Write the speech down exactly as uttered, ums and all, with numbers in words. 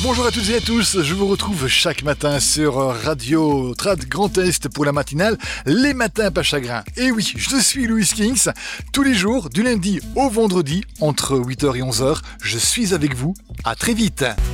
Bonjour à toutes et à tous, je vous retrouve chaque matin sur Radio Trad Grand Est pour la matinale Les Matins pas chagrin. Et oui, je suis Louis Kings, tous les jours, du lundi au vendredi, entre huit heures et onze heures, je suis avec vous, à très vite.